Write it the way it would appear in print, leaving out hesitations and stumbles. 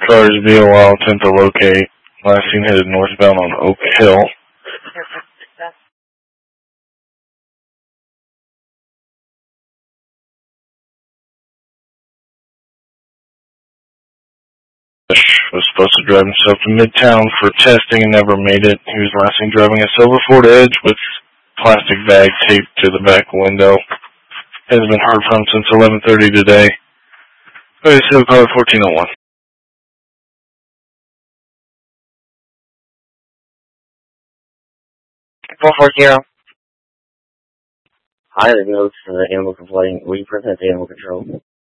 Cars VOL, attempt to locate. Last seen headed northbound on Oak Hill. Was supposed to drive himself to Midtown for testing and never made it. He was last seen driving a silver Ford Edge with plastic bag taped to the back window. Hasn't been heard from since 11:30 today. Okay, so call 1401. 440. Hi, this is Animal Complaint. Will you present animal control?